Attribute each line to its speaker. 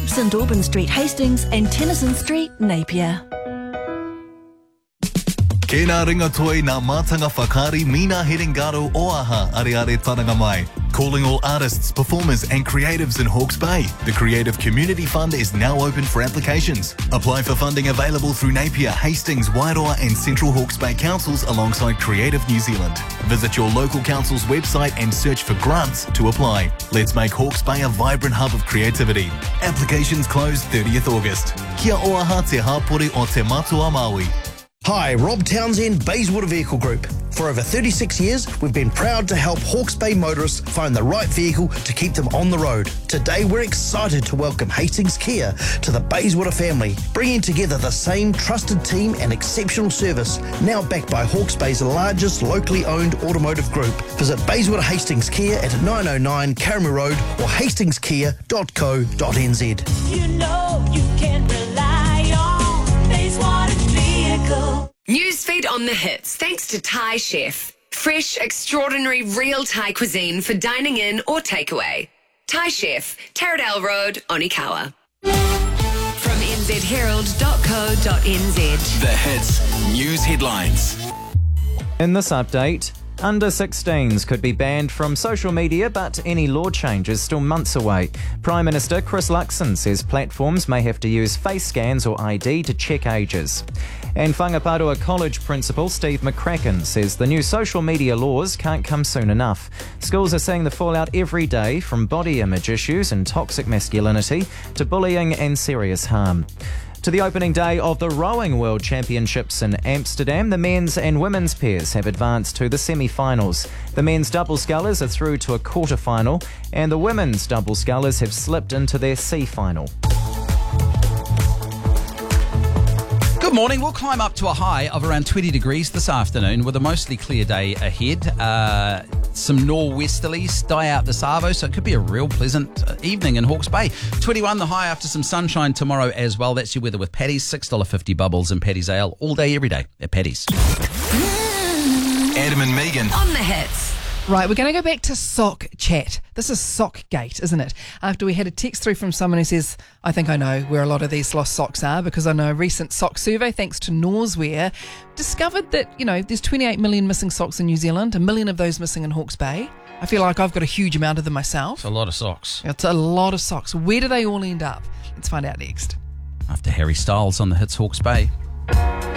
Speaker 1: St Albans Street, Hastings and Tennyson Street, Napier.
Speaker 2: Kena ringa toi nā mātanga whakari Mina Herengaro Oaha Areare Tananga Mai. Calling all artists, performers and creatives in Hawke's Bay. The Creative Community Fund is now open for applications. Apply for funding available through Napier, Hastings, Wairoa and Central Hawke's Bay councils alongside Creative New Zealand. Visit your local council's website and search for grants to apply. Let's make Hawke's Bay a vibrant hub of creativity. Applications close 30th August. Kia oaha te hapori o te matua Maui.
Speaker 3: Hi, Rob Townsend, Bayswater Vehicle Group. For over 36 years, we've been proud to help Hawke's Bay motorists find the right vehicle to keep them on the road. Today, we're excited to welcome Hastings Kia to the Bayswater family, bringing together the same trusted team and exceptional service, now backed by Hawke's Bay's largest locally owned automotive group. Visit Bayswater Hastings Kia at 909 Karamu Road or hastingskia.co.nz.
Speaker 4: You know you can rely on Bayswater Vehicle.
Speaker 5: Newsfeed on the hits, thanks to Thai Chef. Fresh, extraordinary, real Thai cuisine for dining in or takeaway. Thai Chef, Taradale Road, Onikawa. From nzherald.co.nz.
Speaker 6: The hits, news headlines.
Speaker 7: In this update, under 16s could be banned from social media, but any law change is still months away. Prime Minister Chris Luxon says platforms may have to use face scans or ID to check ages. And Whangaparua College Principal Steve McCracken says the new social media laws can't come soon enough. Schools are seeing the fallout every day, from body image issues and toxic masculinity to bullying and serious harm. To the opening day of the Rowing World Championships in Amsterdam, the men's and women's pairs have advanced to the semi-finals. The men's double scullers are through to a quarter-final, and the women's double scullers have slipped into their C-final.
Speaker 6: Good morning. We'll climb up to a high of around 20 degrees this afternoon with a mostly clear day ahead. Some nor'westerlies die out the Savo, so it could be a real pleasant evening in Hawke's Bay. 21 the high after some sunshine tomorrow as well. That's your weather with Paddy's. $6.50 bubbles and Paddy's Ale all day, every day at Paddy's.
Speaker 2: Adam and Megan.
Speaker 5: On the hits.
Speaker 8: Right, we're going to go back to sock chat. This is Sockgate, isn't it? After we had a text through from someone who says, I think I know where a lot of these lost socks are, because I know a recent sock survey, thanks to Norswear, discovered that, there's 28 million missing socks in New Zealand, 1 million of those missing in Hawke's Bay. I feel like I've got a huge amount of them myself.
Speaker 6: It's a lot of socks.
Speaker 8: It's a lot of socks. Where do they all end up? Let's find out next.
Speaker 6: After Harry Styles on the hits Hawke's Bay.